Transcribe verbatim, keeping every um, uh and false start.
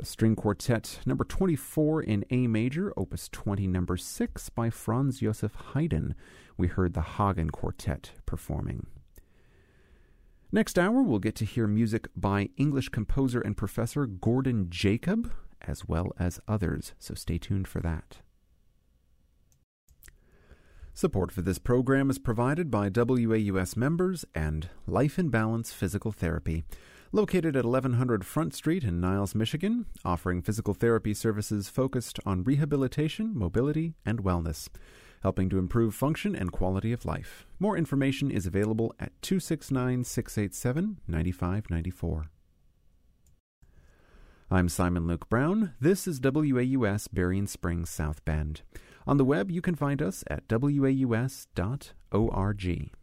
The String Quartet number twenty-four in A major, opus twenty number six by Franz Joseph Haydn. We heard the Hagen Quartet performing. Next hour, we'll get to hear music by English composer and professor Gordon Jacob, as well as others, so stay tuned for that. Support for this program is provided by W A U S members and Life in Balance Physical Therapy, located at eleven hundred Front Street in Niles, Michigan, offering physical therapy services focused on rehabilitation, mobility, and wellness, helping to improve function and quality of life. More information is available at two six nine, six eight seven, nine five nine four. I'm Simon Luke Brown. This is W A U S Berrien Springs South Bend. On the web, you can find us at w a u s dot org.